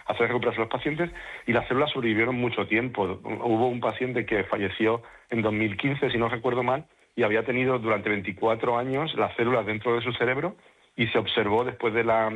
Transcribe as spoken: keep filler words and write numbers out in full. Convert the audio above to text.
hacer recuperarse a los pacientes, y las células sobrevivieron mucho tiempo. Hubo un paciente que falleció en dos mil quince, si no recuerdo mal, y había tenido durante veinticuatro años las células dentro de su cerebro, y se observó después de la,